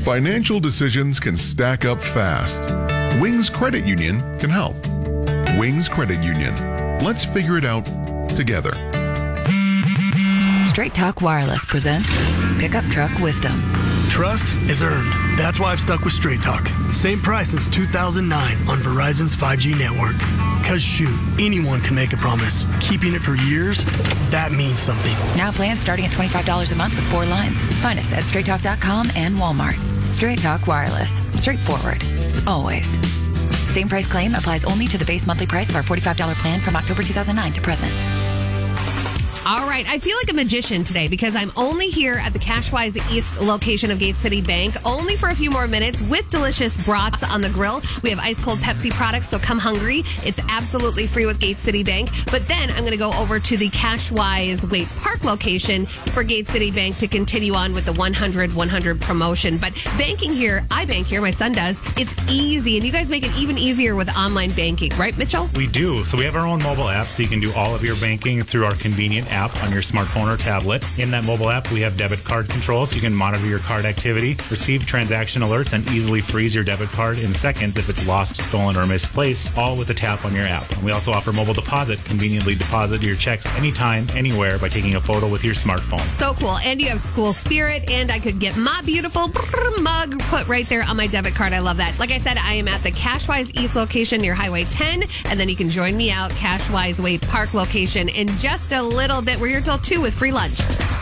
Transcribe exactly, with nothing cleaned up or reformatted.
Financial decisions can stack up fast. Wings Credit Union can help. Wings Credit Union. Let's figure it out together. Straight Talk Wireless presents Pickup Truck Wisdom. Trust is earned. That's why I've stuck with Straight Talk. Same price since two thousand nine on Verizon's five G network. Cause shoot, anyone can make a promise. Keeping it for years, that means something. Now plans starting at twenty-five dollars a month with four lines. Find us at straight talk dot com and Walmart. Straight Talk Wireless. Straightforward. Always. Same price claim applies only to the base monthly price of our forty-five dollars plan from October two thousand nine to present. All right, I feel like a magician today because I'm only here at the Cashwise East location of Gate City Bank, only for a few more minutes with delicious brats on the grill. We have ice cold Pepsi products, so come hungry. It's absolutely free with Gate City Bank. But then I'm going to go over to the Cashwise Wade Park location for Gate City Bank to continue on with the one hundred one hundred promotion. But banking here, I bank here, my son does. It's easy, and you guys make it even easier with online banking, right, Mitchell? We do. So we have our own mobile app, so you can do all of your banking through our convenient app on your smartphone or tablet. In that mobile app, we have debit card controls, so you can monitor your card activity, receive transaction alerts, and easily freeze your debit card in seconds if it's lost, stolen, or misplaced, all with a tap on your app. And we also offer mobile deposit. Conveniently deposit your checks anytime, anywhere by taking a photo with your smartphone. So cool. And you have school spirit, and I could get my beautiful mug put right there on my debit card. I love that. Like I said, I am at the Cashwise East location near Highway ten, and then you can join me out Cashwise Wade Park location in just a little bit. We're here till two with free lunch.